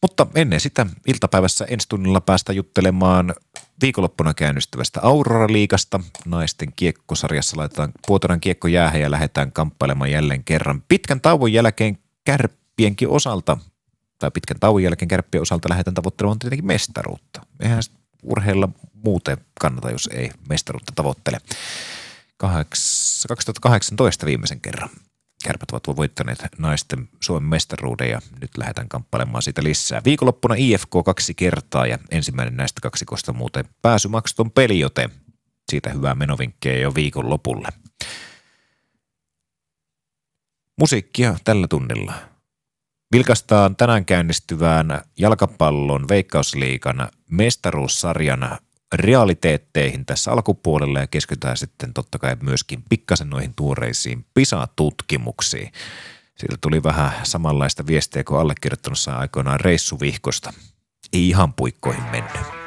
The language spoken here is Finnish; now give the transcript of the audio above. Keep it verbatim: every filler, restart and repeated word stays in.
Mutta ennen sitä iltapäivässä ensi tunnilla päästä juttelemaan viikonloppuna käynnistyvästä Aurora-liigasta. Naisten kiekkosarjassa laitetaan Puotaran kiekko jäähän ja lähdetään kamppailemaan jälleen kerran. Pitkän tauon jälkeen Kärppienkin osalta, tai pitkän tauon jälkeen Kärppien osalta lähdetään tavoittelemaan tietenkin mestaruutta. Eihän urheilla muuten kannata, jos ei mestaruutta tavoittele. kaksituhattakahdeksantoista viimeisen kerran Kärpät ovat voittaneet naisten Suomen mestaruuden ja nyt lähdetään kamppailemaan siitä lisää. Viikonloppuna I F K kaksi kertaa ja ensimmäinen näistä kaksikosta muuten pääsymaksuton peli, joten siitä hyvää menovinkkejä jo viikonlopulle. Musiikkia tällä tunnilla. Vilkastaan tänään käynnistyvään jalkapallon Veikkausliigan mestaruussarjan realiteetteihin tässä alkupuolella ja keskitytään sitten totta kai myöskin pikkasen noihin tuoreisiin PISA-tutkimuksiin. Siitä tuli vähän samanlaista viestiä kuin allekirjoittanut aikoinaan reissuvihkosta. Ei ihan puikkoihin mennyt.